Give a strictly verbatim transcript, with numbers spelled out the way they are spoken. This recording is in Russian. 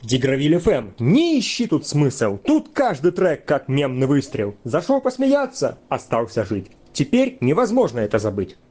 Дигравиль эф эм, не ищи тут смысл, тут каждый трек как мемный выстрел. Зашел посмеяться, остался жить. Теперь невозможно это забыть.